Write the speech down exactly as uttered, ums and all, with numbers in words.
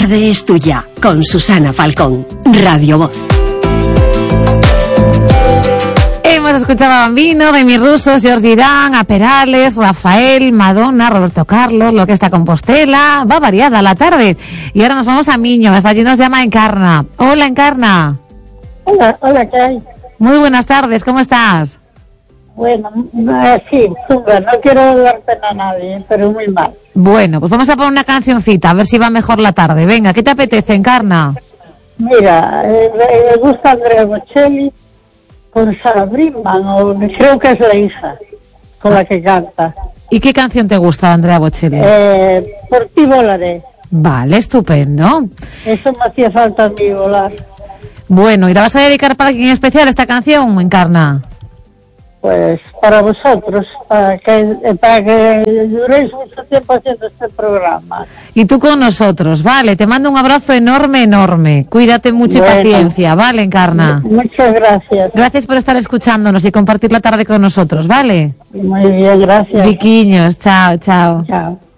tarde es tuya, con Susana Falcón, Radio Voz. Hemos escuchado a Bambino, Demi Russo, George Irán, a Perales, Rafael, Madonna, Roberto Carlos, lo que está Compostela. Va variada la tarde. Y ahora nos vamos a Miño, hasta allí nos llama Encarna. Hola, Encarna. Hola, hola, ¿qué hay? Muy buenas tardes, ¿cómo estás? Bueno, sí, chunga, no quiero dar pena a nadie, pero muy mal. Bueno, pues vamos a poner una cancioncita, a ver si va mejor la tarde. Venga, ¿qué te apetece, Encarna? Mira, eh, me gusta Andrea Bocelli con Sarah Brightman, o creo que es la hija con la que canta. ¿Y qué canción te gusta, Andrea Bocelli? Eh, por ti volaré. Vale, estupendo. Eso me hacía falta a mí, volar. Bueno, ¿y la vas a dedicar para alguien especial esta canción, Encarna? Pues para vosotros, para que, para que duréis mucho tiempo haciendo este programa. Y tú con nosotros, vale, te mando un abrazo enorme, enorme. Cuídate mucho bueno, y paciencia, ¿vale, Encarna? Muchas gracias. Gracias por estar escuchándonos y compartir la tarde con nosotros, ¿vale? Muy bien, gracias. Viquiños, chao, chao. Chao.